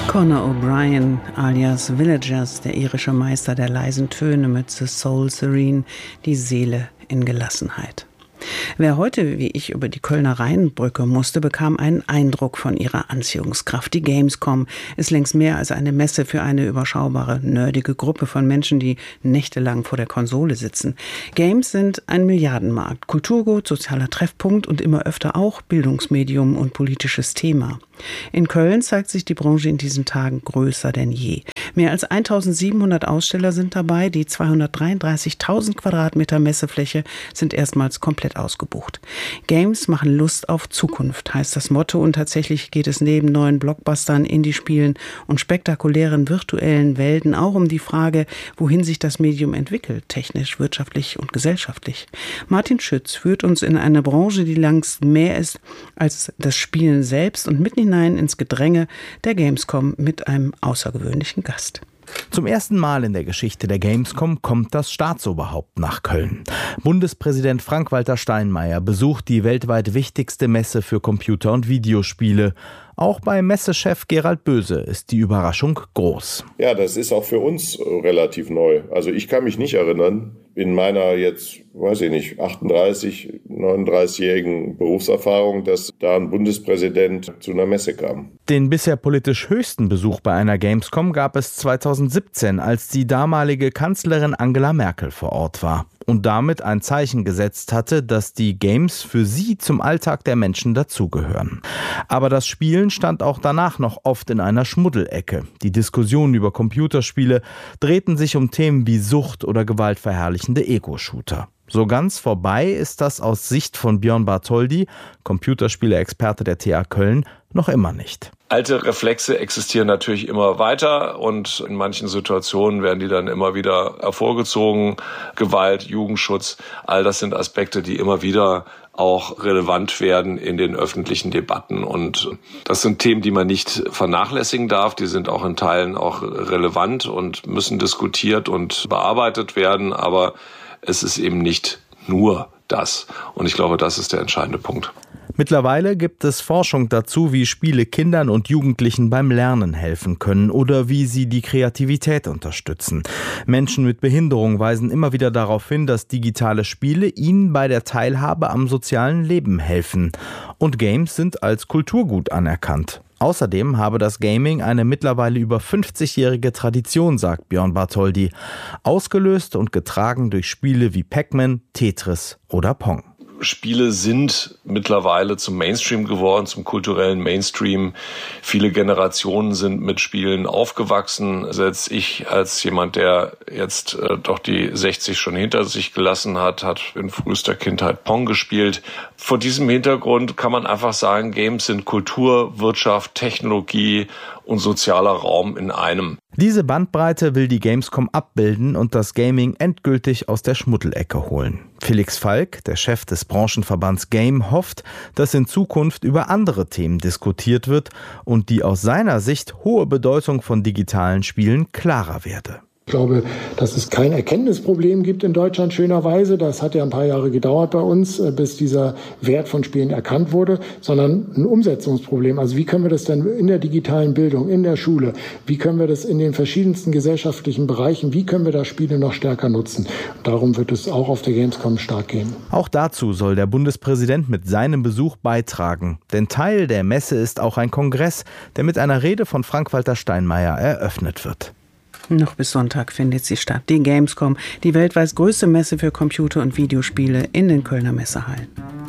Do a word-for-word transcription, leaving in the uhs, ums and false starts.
Conor O'Brien alias Villagers, der irische Meister der leisen Töne mit The Soul Serene, die Seele in Gelassenheit. Wer heute, wie ich, über die Kölner Rheinbrücke musste, bekam einen Eindruck von ihrer Anziehungskraft. Die Gamescom ist längst mehr als eine Messe für eine überschaubare, nerdige Gruppe von Menschen, die nächtelang vor der Konsole sitzen. Games sind ein Milliardenmarkt, Kulturgut, sozialer Treffpunkt und immer öfter auch Bildungsmedium und politisches Thema. In Köln zeigt sich die Branche in diesen Tagen größer denn je. Mehr als eintausendsiebenhundert Aussteller sind dabei. Die zweihundertdreiunddreißigtausend Quadratmeter Messefläche sind erstmals komplett ausgebucht. Games machen Lust auf Zukunft, heißt das Motto. Und tatsächlich geht es neben neuen Blockbustern, Indie-Spielen und spektakulären virtuellen Welten auch um die Frage, wohin sich das Medium entwickelt, technisch, wirtschaftlich und gesellschaftlich. Martin Schütz führt uns in eine Branche, die längst mehr ist als das Spielen selbst und mitten hinein ins Gedränge der Gamescom mit einem außergewöhnlichen Gast. Zum ersten Mal in der Geschichte der Gamescom kommt das Staatsoberhaupt nach Köln. Bundespräsident Frank-Walter Steinmeier besucht die weltweit wichtigste Messe für Computer- und Videospiele. Auch bei Messechef Gerald Böse ist die Überraschung groß. Ja, das ist auch für uns relativ neu. Also ich kann mich nicht erinnern, in meiner jetzt, weiß ich nicht, achtunddreißig, neununddreißigjährigen Berufserfahrung, dass da ein Bundespräsident zu einer Messe kam. Den bisher politisch höchsten Besuch bei einer Gamescom gab es zweitausendsiebzehn, als die damalige Kanzlerin Angela Merkel vor Ort war und damit ein Zeichen gesetzt hatte, dass die Games für sie zum Alltag der Menschen dazugehören. Aber das Spielen stand auch danach noch oft in einer Schmuddelecke. Die Diskussionen über Computerspiele drehten sich um Themen wie Sucht oder gewaltverherrlichende Ego-Shooter. So ganz vorbei ist das aus Sicht von Björn Bartholdy, Computerspiele-Experte der T H Köln, noch immer nicht. Alte Reflexe existieren natürlich immer weiter und in manchen Situationen werden die dann immer wieder hervorgezogen. Gewalt, Jugendschutz, all das sind Aspekte, die immer wieder auch relevant werden in den öffentlichen Debatten. Und das sind Themen, die man nicht vernachlässigen darf. Die sind auch in Teilen auch relevant und müssen diskutiert und bearbeitet werden. Aber es ist eben nicht nur das. Und ich glaube, das ist der entscheidende Punkt. Mittlerweile gibt es Forschung dazu, wie Spiele Kindern und Jugendlichen beim Lernen helfen können oder wie sie die Kreativität unterstützen. Menschen mit Behinderung weisen immer wieder darauf hin, dass digitale Spiele ihnen bei der Teilhabe am sozialen Leben helfen. Und Games sind als Kulturgut anerkannt. Außerdem habe das Gaming eine mittlerweile über fünfzigjährige Tradition, sagt Björn Bartholdy, ausgelöst und getragen durch Spiele wie Pac-Man, Tetris oder Pong. Spiele sind mittlerweile zum Mainstream geworden, zum kulturellen Mainstream. Viele Generationen sind mit Spielen aufgewachsen. Selbst ich als jemand, der jetzt äh, doch die sechzig schon hinter sich gelassen hat, hat in frühester Kindheit Pong gespielt. Vor diesem Hintergrund kann man einfach sagen, Games sind Kultur, Wirtschaft, Technologie und sozialer Raum in einem. Diese Bandbreite will die Gamescom abbilden und das Gaming endgültig aus der Schmuddelecke holen. Felix Falk, der Chef des Branchenverbands Game, hofft, dass in Zukunft über andere Themen diskutiert wird und die aus seiner Sicht hohe Bedeutung von digitalen Spielen klarer werde. Ich glaube, dass es kein Erkenntnisproblem gibt in Deutschland, schönerweise. Das hat ja ein paar Jahre gedauert bei uns, bis dieser Wert von Spielen erkannt wurde, sondern ein Umsetzungsproblem. Also wie können wir das denn in der digitalen Bildung, in der Schule, wie können wir das in den verschiedensten gesellschaftlichen Bereichen, wie können wir da Spiele noch stärker nutzen? Darum wird es auch auf der Gamescom stark gehen. Auch dazu soll der Bundespräsident mit seinem Besuch beitragen. Denn Teil der Messe ist auch ein Kongress, der mit einer Rede von Frank-Walter Steinmeier eröffnet wird. Noch bis Sonntag findet sie statt. Die Gamescom, die weltweit größte Messe für Computer- und Videospiele in den Kölner Messehallen.